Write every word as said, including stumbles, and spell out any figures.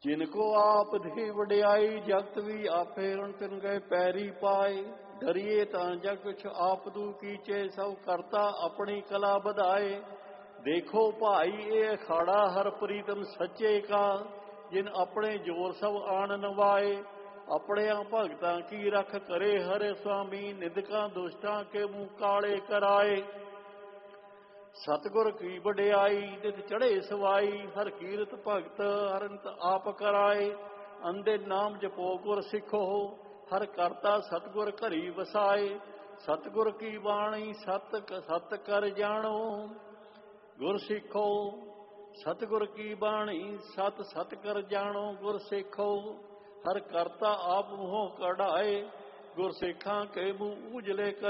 जिनको आप धी वड्याई जगत भी आपे रण तिन गए पैरी पाए। डरिए तां जग कुछ आप दू कीचे सब करता अपनी कला बधाए। देखो भाई ये अखाड़ा हर प्रीतम सच्चे का जिन अपने जोर सब आन नवाए। अपने भगतां की रख करे हरे स्वामी निंदकां दुष्टां के मुँह काले कराए। सतगुर की वड्याई नित चढ़े सवाई हर कीरत भगत हरंत आप कराए। अंधे नाम जपो गुर सिखो हर करता सतगुर घरी वसाए। सतगुर की बाणी सत सत कर जानो गुर सिखो। सतगुर की बाणी सत सत कर जानो गुर सिखो। हर करता आप मुँह कढ़ाए गुर सिखां के मुँह उजले कर